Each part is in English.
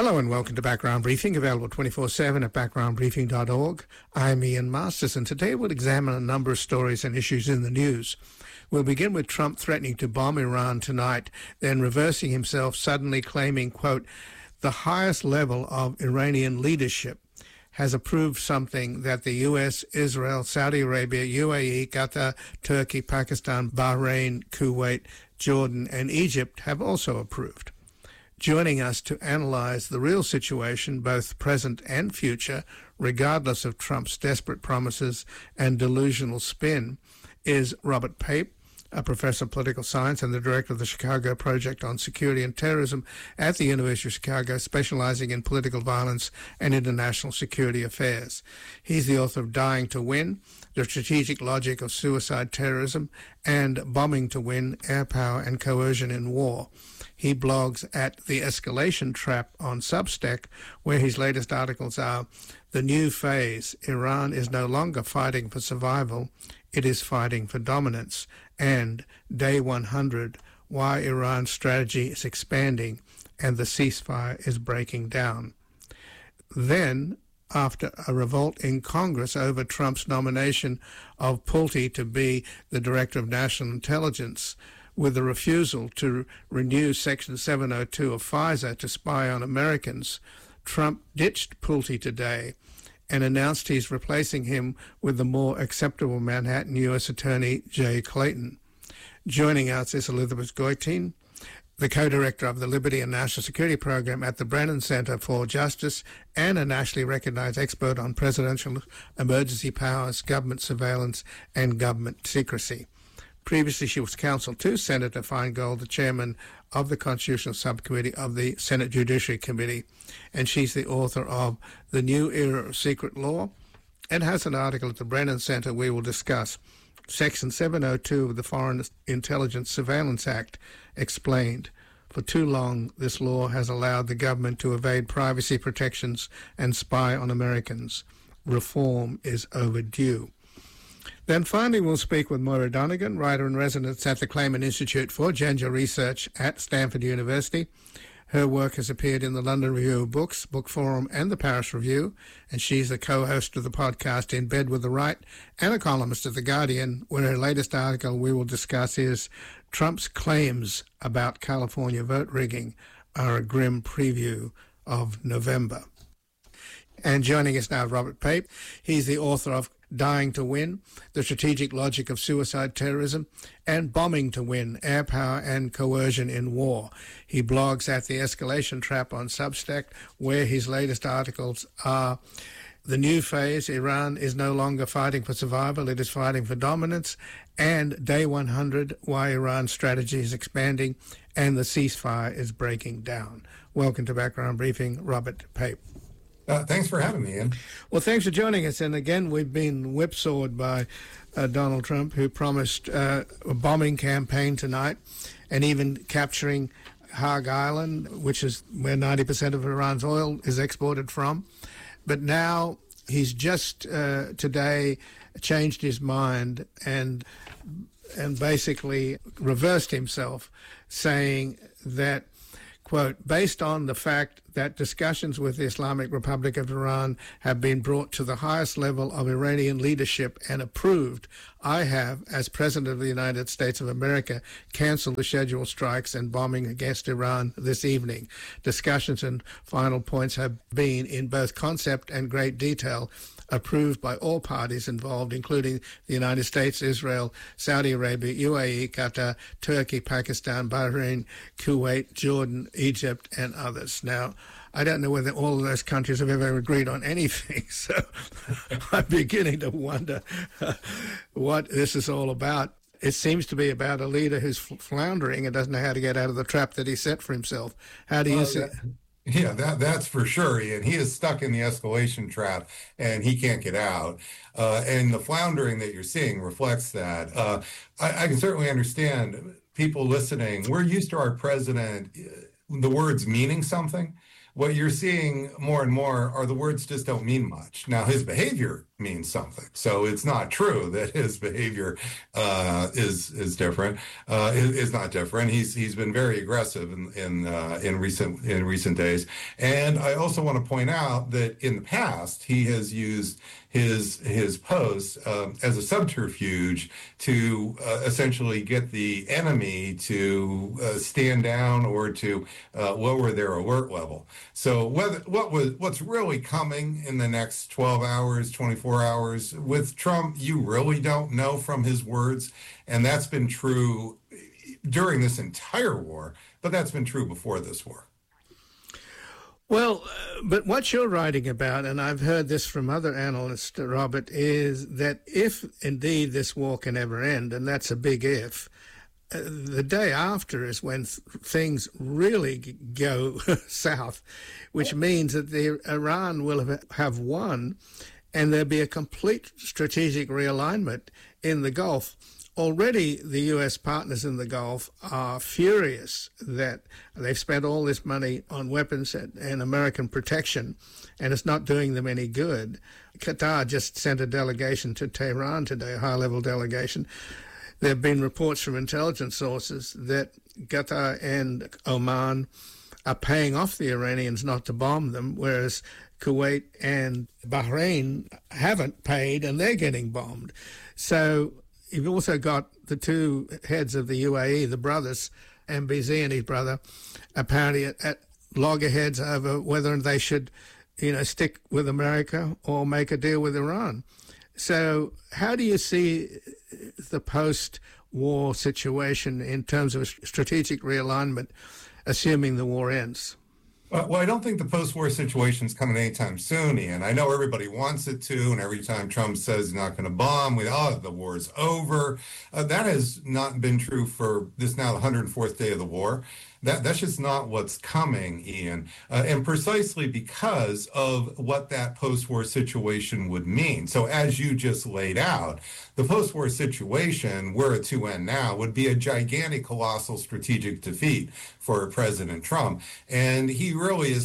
Hello and welcome to Background Briefing, available 24/7 at backgroundbriefing.org. I'm Ian Masters, and today we'll examine a number of stories and issues in the news. We'll begin with Trump threatening to bomb Iran tonight, then reversing himself, suddenly claiming, quote, the highest level of Iranian leadership has approved something that the US, Israel, Saudi Arabia, UAE, Qatar, Turkey, Pakistan, Bahrain, Kuwait, Jordan, and Egypt have also approved. Joining us to analyze the real situation, both present and future, regardless of Trump's desperate promises and delusional spin, is Robert Pape, a professor of political science and the director of the Chicago Project on Security and Terrorism at the University of Chicago, specializing in political violence and international security affairs. He's the author of Dying to Win, The Strategic Logic of Suicide Terrorism, and Bombing to Win, Air Power and Coercion in War. He blogs at The Escalation Trap on Substack, where his latest articles are The New Phase, Iran is no longer fighting for survival, it is fighting for dominance, and Day 100, Why Iran's Strategy is Expanding and the Ceasefire is Breaking Down. Then, after a revolt in Congress over Trump's nomination of Pulte to be the Director of National Intelligence, with the refusal to renew Section 702 of FISA to spy on Americans, Trump ditched Pulte today and announced he's replacing him with the more acceptable Manhattan U.S. Attorney Jay Clayton. Joining us is Elizabeth Goitein, the co-director of the Liberty and National Security Program at the Brennan Center for Justice and a nationally recognized expert on presidential emergency powers, government surveillance, and government secrecy. Previously, she was counsel to Senator Feingold, the chairman of the Constitutional Subcommittee of the Senate Judiciary Committee, and she's the author of The New Era of Secret Law and has an article at the Brennan Center we will discuss. Section 702 of the Foreign Intelligence Surveillance Act explained, for too long, this law has allowed the government to evade privacy protections and spy on Americans. Reform is overdue. Then finally, we'll speak with Moira Donegan, writer-in-residence at the Clayman Institute for Gender Research at Stanford University. Her work has appeared in the London Review of Books, Book Forum, and the Paris Review, and she's the co-host of the podcast In Bed with the Right and a columnist at The Guardian, where her latest article we will discuss is Trump's claims about California vote rigging are a grim preview of November. And joining us now, Robert Pape. He's the author of Dying to Win, The Strategic Logic of Suicide Terrorism, and Bombing to Win, Air Power and Coercion in War. He blogs at The Escalation Trap on Substack, where his latest articles are The New Phase, Iran is no longer fighting for survival, it is fighting for dominance, and Day 100, Why Iran's Strategy is Expanding and the Ceasefire is Breaking Down. Welcome to Background Briefing, Robert Pape. Thanks for having me, Ian. Well, thanks for joining us. And again, we've been whipsawed by Donald Trump, who promised a bombing campaign tonight and even capturing Hague Island, which is where 90% of Iran's oil is exported from. But now he's just today changed his mind and basically reversed himself, saying that, quote, based on the fact that discussions with the Islamic Republic of Iran have been brought to the highest level of Iranian leadership and approved, I have, as President of the United States of America, canceled the scheduled strikes and bombing against Iran this evening. Discussions and final points have been, in both concept and great detail, approved by all parties involved, including the United States, Israel, Saudi Arabia, UAE, Qatar, Turkey, Pakistan, Bahrain, Kuwait, Jordan, Egypt, and others. Now, I don't know whether all of those countries have ever agreed on anything, so I'm beginning to wonder what this is all about. It seems to be about a leader who's floundering and doesn't know how to get out of the trap that he set for himself. How do you see it? Yeah, that's for sure, Ian. He is stuck in the escalation trap, and he can't get out. And the floundering that you're seeing reflects that. I can certainly understand people listening. We're used to our president, the words meaning something. What you're seeing more and more are the words just don't mean much. Now, his behavior means something. So it's not true that his behavior is different. Is not different. He's been very aggressive in recent days. And I also want to point out that in the past he has used his post as a subterfuge to essentially get the enemy to stand down or to lower their alert level. So what's really coming in the next 12 hours, 24 hours with Trump, you really don't know from his words, and that's been true during this entire war, but that's been true before this war. Well, but what you're writing about, and I've heard this from other analysts, Robert, is that if indeed this war can ever end, and that's a big if, the day after is when things really go south, which means that Iran will have won, and there'll be a complete strategic realignment in the Gulf. Already, the U.S. partners in the Gulf are furious that they've spent all this money on weapons and American protection, and it's not doing them any good. Qatar just sent a delegation to Tehran today, a high-level delegation. There have been reports from intelligence sources that Qatar and Oman are paying off the Iranians not to bomb them, whereas Kuwait and Bahrain haven't paid, and they're getting bombed. So you've also got the two heads of the UAE, the brothers, MBZ and his brother, apparently at loggerheads over whether they should, stick with America or make a deal with Iran. So how do you see the post-war situation in terms of strategic realignment, assuming the war ends? Well, I don't think the post-war situation is coming anytime soon, Ian. I know everybody wants it to, and every time Trump says he's not going to bomb, the war's over. That has not been true for this now the 104th day of the war. That's just not what's coming, Ian, and precisely because of what that post-war situation would mean. So as you just laid out, the post-war situation, were it to end now, would be a gigantic, colossal strategic defeat for President Trump, and he really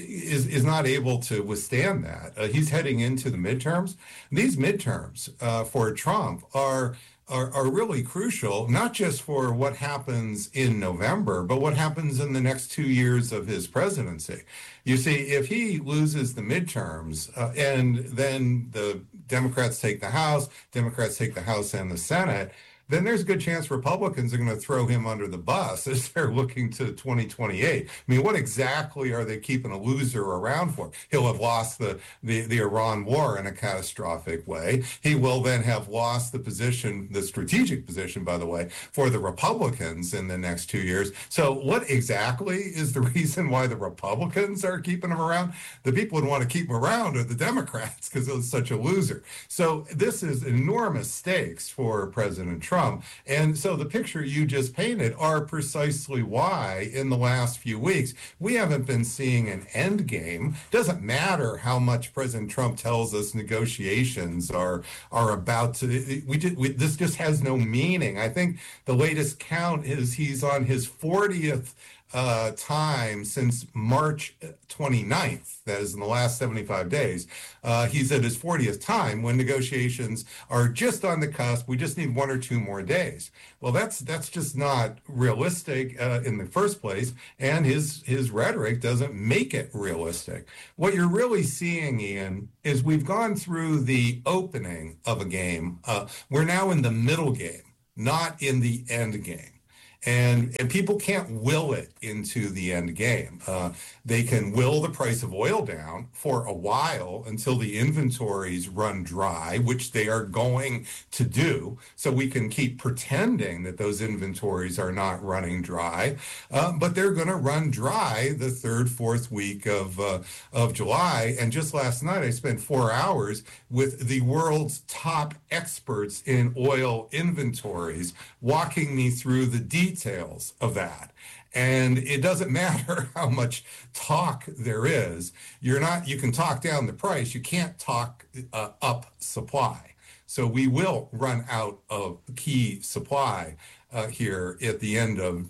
is not able to withstand that. He's heading into the midterms. These midterms for Trump are really crucial, not just for what happens in November, but what happens in the next 2 years of his presidency. You see, if he loses the midterms and then the Democrats take the House and the Senate, then there's a good chance Republicans are going to throw him under the bus as they're looking to 2028. I mean, what exactly are they keeping a loser around for? He'll have lost the Iran war in a catastrophic way. He will then have lost the strategic position, by the way, for the Republicans in the next 2 years. So what exactly is the reason why the Republicans are keeping him around? The people who want to keep him around are the Democrats because he's such a loser. So this is enormous stakes for President Trump. And so the picture you just painted are precisely why in the last few weeks we haven't been seeing an end game. Doesn't matter how much President Trump tells us negotiations are about to. This just has no meaning. I think the latest count is he's on his 40th time since March 29th, that is in the last 75 days. He's at his 40th time when negotiations are just on the cusp. We just need 1 or 2 more days. Well, that's just not realistic in the first place, and his rhetoric doesn't make it realistic. What you're really seeing, Ian, is we've gone through the opening of a game. We're now in the middle game, not in the end game. And people can't will it into the end game. They can will the price of oil down for a while until the inventories run dry, which they are going to do. So we can keep pretending that those inventories are not running dry, but they're going to run dry the 3rd, 4th week of July. And just last night, I spent 4 hours with the world's top experts in oil inventories, walking me through the details of that. And it doesn't matter how much talk there is. You can talk down the price. You can't talk up supply. So we will run out of key supply here at the end of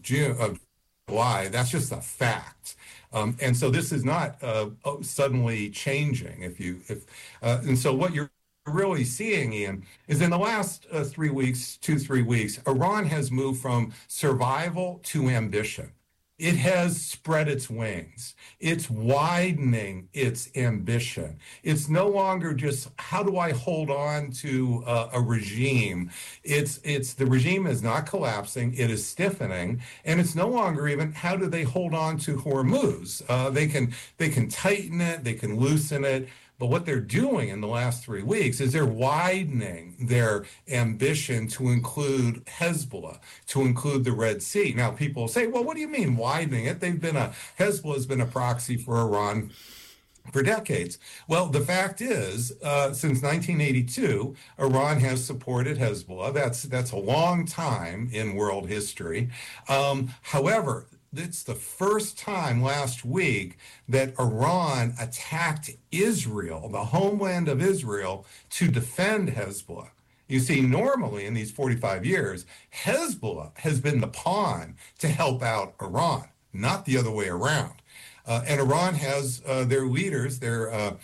July. That's just a fact. And so this is not suddenly changing. And so what you're really seeing, Ian, is in the last 3 weeks, 3 weeks, Iran has moved from survival to ambition. It has spread its wings. It's widening its ambition. It's no longer just how do I hold on to a regime. It's the regime is not collapsing. It is stiffening, and it's no longer even how do they hold on to Hormuz. They can tighten it. They can loosen it. But what they're doing in the last 3 weeks is they're widening their ambition to include Hezbollah, to include the Red Sea. Now, people say, well, what do you mean widening it? Hezbollah has been a proxy for Iran for decades. Well, the fact is, since 1982, Iran has supported Hezbollah. That's a long time in world history. However, it's the first time last week that Iran attacked Israel, the homeland of Israel, to defend Hezbollah. You see, normally in these 45 years, Hezbollah has been the pawn to help out Iran, not the other way around. And Iran has their leaders, their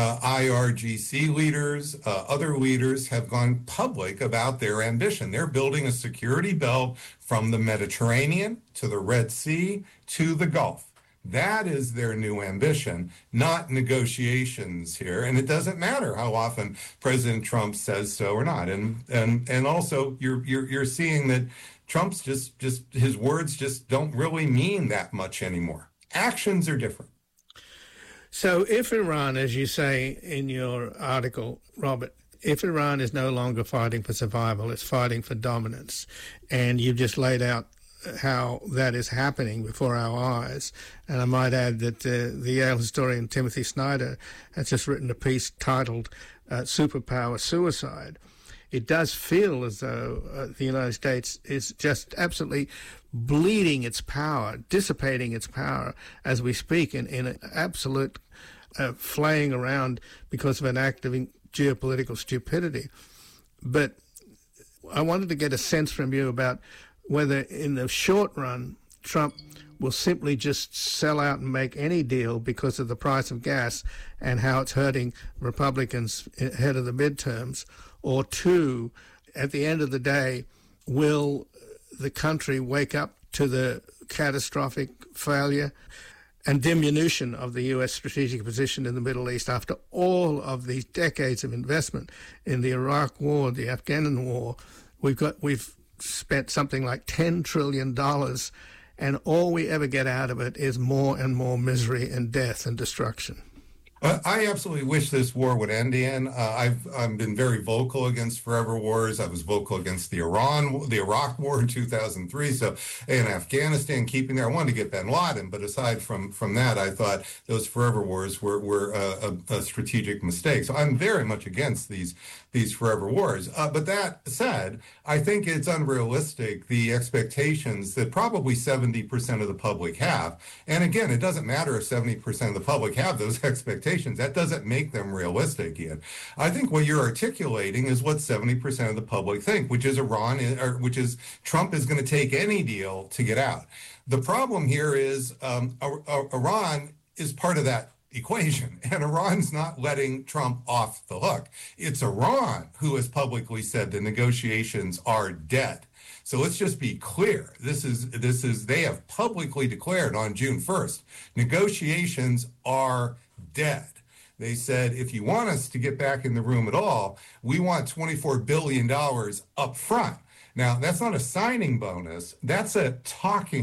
IRGC leaders, other leaders have gone public about their ambition. They're building a security belt from the Mediterranean to the Red Sea to the Gulf. That is their new ambition, not negotiations here. And it doesn't matter how often President Trump says so or not. And also you're seeing that Trump's just his words just don't really mean that much anymore. Actions are different. So if Iran, as you say in your article, Robert, if Iran is no longer fighting for survival, it's fighting for dominance, and you've just laid out how that is happening before our eyes. And I might add that the Yale historian Timothy Snyder has just written a piece titled Superpower Suicide. It does feel as though the United States is just absolutely bleeding its power, dissipating its power as we speak in an absolute flaying around because of an act of geopolitical stupidity. But I wanted to get a sense from you about whether in the short run Trump will simply just sell out and make any deal because of the price of gas and how it's hurting Republicans ahead of the midterms, or two, at the end of the day, will the country wake up to the catastrophic failure and diminution of the U.S. strategic position in the Middle East after all of these decades of investment in the Iraq War, the Afghan War? We've spent something like $10 trillion, and all we ever get out of it is more and more misery and death and destruction. I absolutely wish this war would end, Ian. I've been very vocal against forever wars. I was vocal against the Iraq War in 2003. So in Afghanistan, keeping there, I wanted to get bin Laden. But aside from that, I thought those forever wars were a strategic mistake. So I'm very much against these forever wars. But that said, I think it's unrealistic, the expectations that probably 70% of the public have. And again, it doesn't matter if 70% of the public have those expectations. That doesn't make them realistic, Ian. I think what you're articulating is what 70% of the public think, which is Trump is going to take any deal to get out. The problem here is Iran is part of that equation, and Iran's not letting Trump off the hook. It's Iran who has publicly said the negotiations are dead. So let's just be clear. They have publicly declared on June 1st, negotiations are dead. They said, if you want us to get back in the room at all, we want $24 billion up front. Now, that's not a signing bonus. That's a talking